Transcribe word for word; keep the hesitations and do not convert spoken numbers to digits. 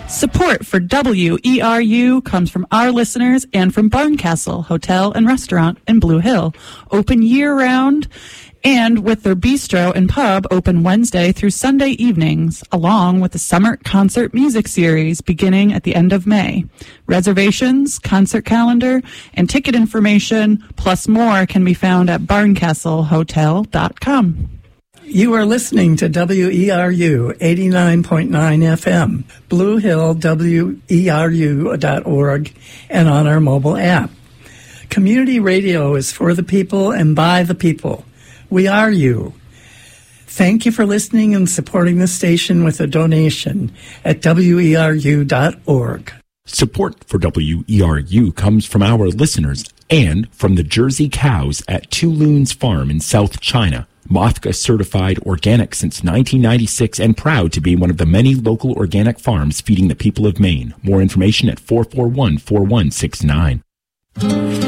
Support for W E R U comes from our listeners and from Barncastle Hotel and Restaurant in Blue Hill, open year-round, and with their bistro and pub open Wednesday through Sunday evenings, along with the Summer Concert Music Series beginning at the end of May. Reservations, concert calendar, and ticket information, plus more, can be found at barncastle hotel dot com. You are listening to W E R U eighty-nine point nine F M, Blue Hill, W E R U dot org, and on our mobile app. Community radio is for the people and by the people. We are you. Thank you for listening and supporting the station with a donation at W E R U dot org. Support for W E R U comes from our listeners and from the Jersey cows at Two Loons Farm in South China. Mothka certified organic since nineteen ninety-six and proud to be one of the many local organic farms feeding the people of Maine. More information at four four one, four one six nine.